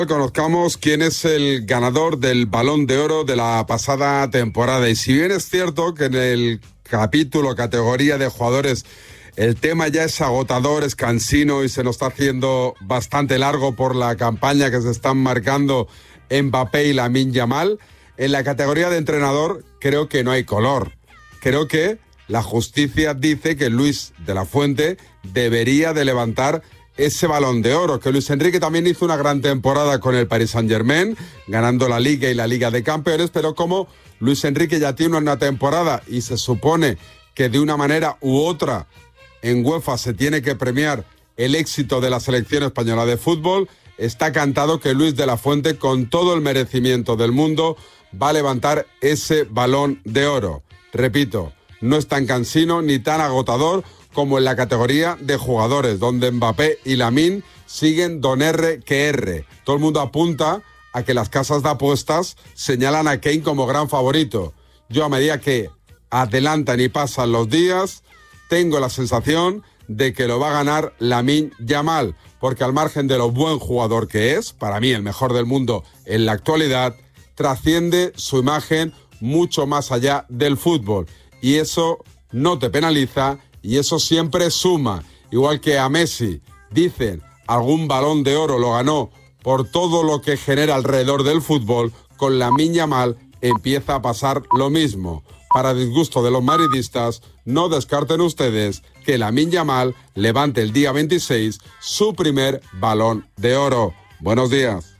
Conozcamos quién es el ganador del Balón de Oro de la pasada temporada. Y si bien es cierto que en el capítulo, categoría de jugadores, el tema ya es agotador, es cansino y se nos está haciendo bastante largo por la campaña que se están marcando Mbappé y Lamine Yamal, en la categoría de entrenador creo que no hay color. Creo que la justicia dice que Luis de la Fuente debería de levantar ese Balón de Oro, que Luis Enrique también hizo una gran temporada con el Paris Saint-Germain, ganando la Liga y la Liga de Campeones, pero como Luis Enrique ya tiene una temporada y se supone que de una manera u otra en UEFA se tiene que premiar el éxito de la selección española de fútbol, está cantado que Luis de la Fuente, con todo el merecimiento del mundo, va a levantar ese Balón de Oro. Repito, no es tan cansino ni tan agotador como en la categoría de jugadores, donde Mbappé y Lamine siguen don R que R. Todo el mundo apunta a que las casas de apuestas señalan a Kane como gran favorito. Yo, a medida que adelantan y pasan los días, tengo la sensación de que lo va a ganar Lamine Yamal, porque al margen de lo buen jugador que es, para mí el mejor del mundo en la actualidad, trasciende su imagen mucho más allá del fútbol. Y eso no te penaliza y eso siempre suma. Igual que a Messi, dicen, algún Balón de Oro lo ganó por todo lo que genera alrededor del fútbol, con Lamine Yamal empieza a pasar lo mismo. Para disgusto de los madridistas, no descarten ustedes que Lamine Yamal levante el día 26 su primer Balón de Oro. Buenos días.